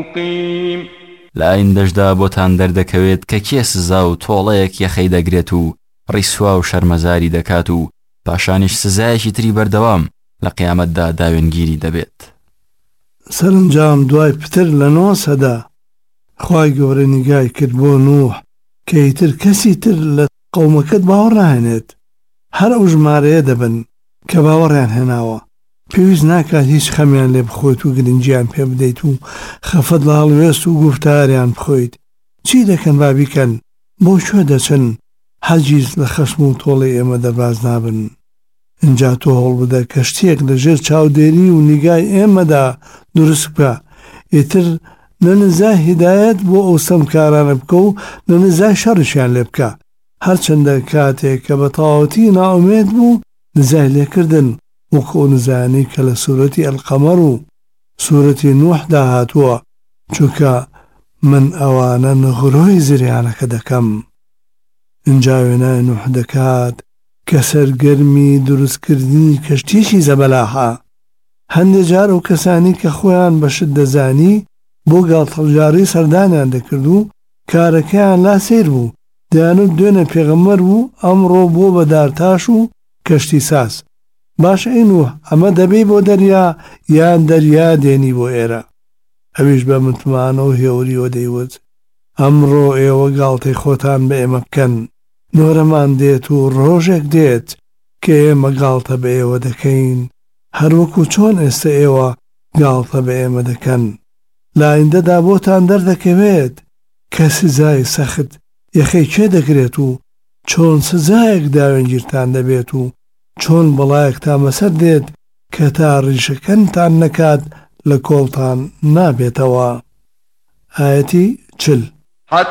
مقيم لە ئایندەشدا بۆتان دەردەکەوێت کە کێ سزا و تۆڵەیەک یەخەی دەگرێت و ڕیسوا و شەرمەزاری دەکات و پاشانیش سزایەکی تری بەردەوام لە قیامەتدا داوێنگیری دەبێت. سەرنجام دوای پتر لە 9 سەدا خوای گەورە نیگای کرد بۆ نوح کە ئیتر کەسی تر لە قەومەکەت باوەڕ ناهێنێت. هەر ئەو ژمارەیە دەبن کە باوەڕیان هێناوە. پێویست ناکات هیچ خەمیان لێ بخۆیت و گرنگیان پێ بدەیت و خەفەت لە هەڵوێست و گوفتاریان بخۆیت. چی دەکەن با بیکەن؟ بۆ کوێ دەچن؟ حەجیز لە خەشم و تۆڵی ئێمە دەرباز نابن. اینجا تۆ هەوڵ بدە کەشتیەک لەژێر چاودێری و نیگای ئێمەدا دروست بکە. ئیتر لە نزا هیدایەت بۆ ئەو سەمکارانە بکە و لە نزای شەڕشیان لێ بکە. هەرچەندە کاتێک کە بە تەواوەتی ناومێد بوو نزای لێکردن وەکو ئەو نزانەی کە لە سوورەتی ئەلقەمەر و سوورەتی نوحدا هاتووە، چونکە من ئەوانە نەغڕۆی زریانەکە دەکەم. اینجا وێنای نوح دەکات کە سەرگەرمی دروستکردنی کەشتیەکی زەبەلاحە. هەندێک جار ئەو کەسانی کە خۆیان بەشت دەزانی بۆ گاڵتەڵجاری سەردانیان دەکرد و کارەکەیان لا سیر بوو، دەیانوت دوێنێ پێغەمبەر بوو ئەمڕۆ بۆ بەدارتاش و کەشتی ساز. باش ئەی نوح ئەمە دەبێ بۆ دەریا یان دەریا دێنی بۆ ئێرە؟ ئەویش بە متمانە و هێوریەوە دەیوت ئەمڕۆ ئێوە گاڵتەی خۆتان بە ئێمە بکەن. نۆرەمان دێت و ڕۆژێک دێت کە ئێمە گاڵتە بە ئێوە دەکەین هەروەکو چۆن ئێستا ئێوە گاڵتە بە ئێمە دەکەن. لە ئایندەدا بۆتان دەردەکەوێت کە سزای سەخت یەخەی کێ دەگرێت و چۆن سزایەک داوێنگیرتان دەبێت و چۆن بەڵایەکتان بەسەر دێت کە تا ڕیشەکەنتان نەکات لە کۆڵتان نابێتەوە. ئایەتی 40